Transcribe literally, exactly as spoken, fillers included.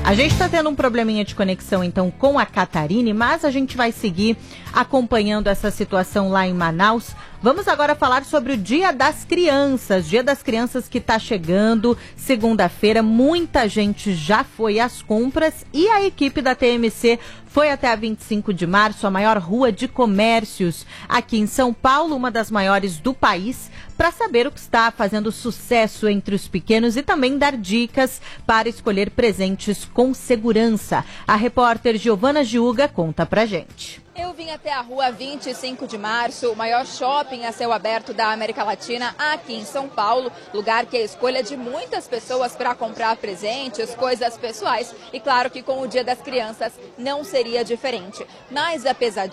A gente está tendo um probleminha de conexão, então, com a Catarine, mas a gente vai seguir acompanhando essa situação lá em Manaus. Vamos agora falar sobre o Dia das Crianças. Dia das Crianças que está chegando, segunda-feira. Muita gente já foi às compras e a equipe da T M C foi até a vinte e cinco de março, a maior rua de comércios aqui em São Paulo, uma das maiores do país, para saber o que está fazendo sucesso entre os pequenos e também dar dicas para escolher presentes com segurança. A repórter Giovana Giuga conta pra gente. Eu vim até a rua vinte e cinco de março, o maior shopping a céu aberto da América Latina, aqui em São Paulo, lugar que é a escolha de muitas pessoas para comprar presentes, coisas pessoais, e claro que com o Dia das Crianças não seria diferente. Mas apesar